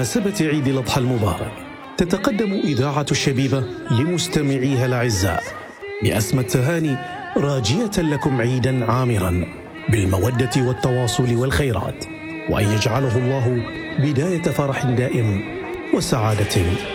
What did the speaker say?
بمناسبة عيد الأضحى المبارك تتقدم إذاعة الشبيبة لمستمعيها الأعزاء بأسمى التهاني راجية لكم عيدا عامرا بالمودة والتواصل والخيرات، وأن يجعله الله بداية فرح دائم وسعادة